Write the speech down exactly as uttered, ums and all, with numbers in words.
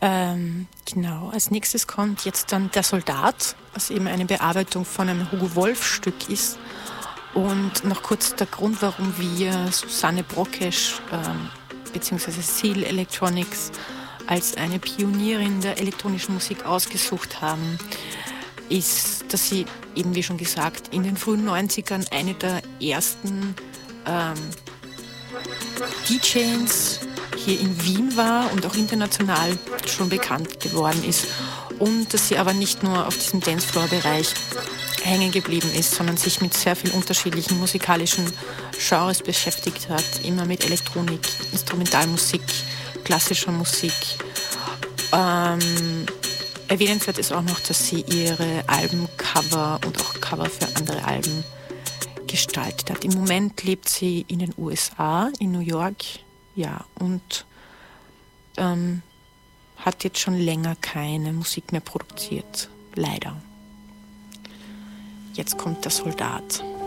Ähm, genau, als nächstes kommt jetzt dann Der Soldat, was eben eine Bearbeitung von einem Hugo Wolf-Stück ist. Und noch kurz der Grund, warum wir Susanne Brokesch ähm, bzw. Seal Electronics als eine Pionierin der elektronischen Musik ausgesucht haben, ist, dass sie eben, wie schon gesagt, in den frühen neunzigern eine der ersten ähm, D Js hier in Wien war und auch international schon bekannt geworden ist. Und dass sie aber nicht nur auf diesem Dancefloor-Bereich hängen geblieben ist, sondern sich mit sehr vielen unterschiedlichen musikalischen Genres beschäftigt hat. Immer mit Elektronik, Instrumentalmusik, klassischer Musik. Ähm, erwähnenswert ist auch noch, dass sie ihre Albencover und auch Cover für andere Alben gestaltet hat. Im Moment lebt sie in den U S A, in New York, ja, und ähm, hat jetzt schon länger keine Musik mehr produziert. Leider. Jetzt kommt Der Soldat.